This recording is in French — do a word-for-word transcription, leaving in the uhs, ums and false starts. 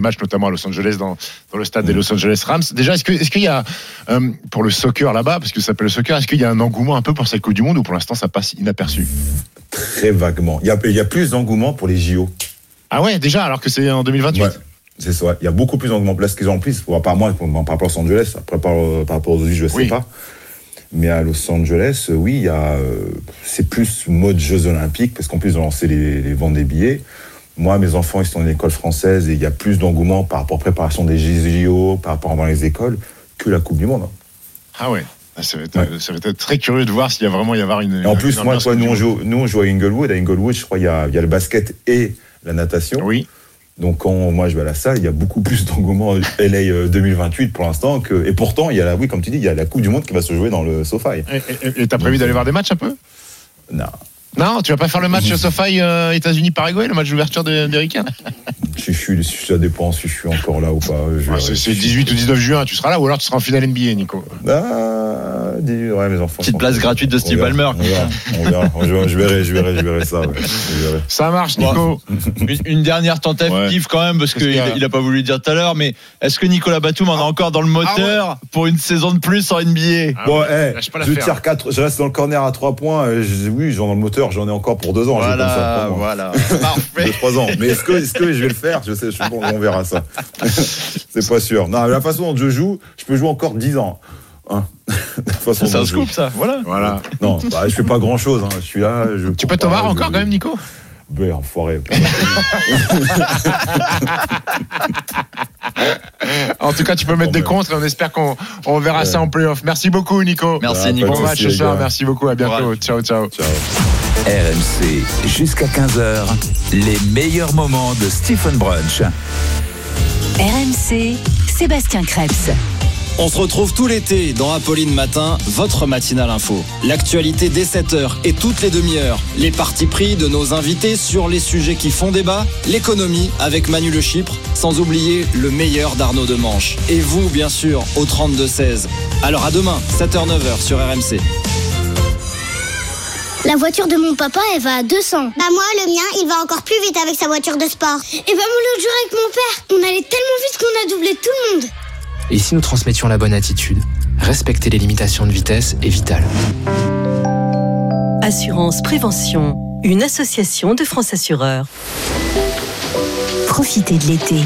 matchs, notamment à Los Angeles, dans, dans le stade des Los Angeles Rams. Déjà, est-ce, que, est-ce qu'il y a, euh, pour le soccer là-bas, parce que ça s'appelle le soccer, est-ce qu'il y a un engouement un peu pour cette Coupe du Monde ou pour l'instant ça passe inaperçu? Très vaguement. Il y a, il y a plus d'engouement pour les J O. Ah ouais, déjà, alors que c'est en deux mille vingt-huit. Ouais. C'est ça. Il y a beaucoup plus d'engouement. Là, ce qu'ils ont en plus, par rapport à moi, par rapport à Los Angeles, après, par, par rapport aux autres, je ne sais oui. pas. Mais à Los Angeles, oui, il y a, euh, c'est plus mode Jeux Olympiques, parce qu'en plus, ils ont lancé les, les ventes des billets. Moi, mes enfants, ils sont dans une école française et il y a plus d'engouement par rapport à la préparation des J O, par rapport à les écoles, que la Coupe du Monde. Ah ouais. Ça va, être, ouais. ça va être très curieux de voir s'il y a vraiment y avoir une. Et en plus, une moi, toi, nous, on joue, nous, on joue à Inglewood. À Inglewood, je crois, il y a, il y a le basket et la natation. Oui. Donc, quand moi, je vais à la salle, il y a beaucoup plus d'engouement L A deux mille vingt-huit pour l'instant. Que, et pourtant, il y a la, oui, comme tu dis, il y a la Coupe du Monde qui va se jouer dans le SoFi. Et, et t'as prévu d'aller voir des matchs un peu? Non. Non, tu vas pas faire le match SoFi euh, États-Unis-Paraguay, le match d'ouverture d'Eric? Je suis, ça dépend si je suis encore là ou pas. Je, ouais, c'est, c'est dix-huit ou dix-neuf juin, tu seras là ou alors tu seras en finale N B A, Nico? Ah, ouais, mes enfants. Petite place gratuite de Steve Ballmer. On verra, on verra, on verra. Je verrai, je verrai, je verrai ça. Ouais. Je verrai. Ça marche, Nico. Une, une dernière tentative ouais. quand même, parce qu'il a... n'a pas voulu le dire tout à l'heure, mais est-ce que Nicolas Batum en a encore dans le moteur ah ouais. pour une saison de plus en N B A? ah Bon, hey, je tire quatre, je reste dans le corner à trois points. Je, oui, j'en ai dans le moteur, j'en ai encore pour deux ans. Voilà, ça, voilà. Parfait. trois ans. Mais est-ce que, est-ce que je vais le faire? Je sais, je suis bon, on verra ça. C'est pas sûr. Non, la façon dont je joue, je peux jouer encore dix ans. Hein. C'est un scoop, ça. Voilà. voilà. Non, bah, je fais pas grand chose. Hein. Je suis là. Je tu peux t'en voir encore je... quand même, Nico? Ben, enfoiré. En tout cas, tu peux mettre des contres et on espère qu'on on verra ouais. ça en play-off. Merci beaucoup, Nico. Merci, Nico. Bon match ce soir. Merci beaucoup. À bientôt. Ouais. Ciao, ciao. Ciao. R M C, jusqu'à quinze heures, les meilleurs moments de Stephen Brunch. R M C, Sébastien Krebs. On se retrouve tout l'été dans Apolline Matin, votre matinale info. L'actualité dès sept heures et toutes les demi-heures. Les partis pris de nos invités sur les sujets qui font débat. L'économie avec Manu Le Chypre, sans oublier le meilleur d'Arnaud Demanche. Et vous, bien sûr, au trente-deux seize. Alors à demain, sept heures neuf heures sur R M C. La voiture de mon papa, elle va à deux cents. Bah moi, le mien, il va encore plus vite avec sa voiture de sport. Et bah moi, l'autre jour avec mon père, on allait tellement vite qu'on a doublé tout le monde. Et si nous transmettions la bonne attitude, respecter les limitations de vitesse est vital. Assurance Prévention, une association de France Assureurs. Profitez de l'été